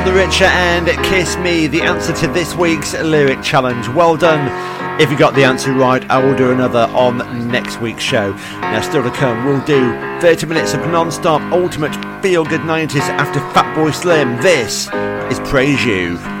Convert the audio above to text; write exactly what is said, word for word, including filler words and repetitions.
the Richer and Kiss Me, the answer to this week's lyric challenge. Well done. If you got the answer right, I will do another on next week's show. Now, still to come, we'll do thirty minutes of non-stop ultimate feel-good nineties after Fatboy Slim. This is Praise You.